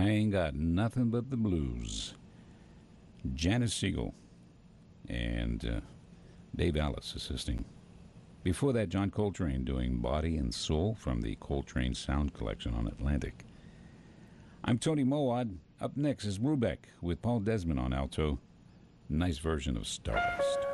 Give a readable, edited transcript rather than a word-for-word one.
I Ain't Got Nothing But the Blues. Janice Siegel and Dave Alice assisting. Before that, John Coltrane doing Body and Soul from the Coltrane Sound Collection on Atlantic. I'm Tony Mowat. Up next is Brubeck with Paul Desmond on alto. Nice version of Stardust.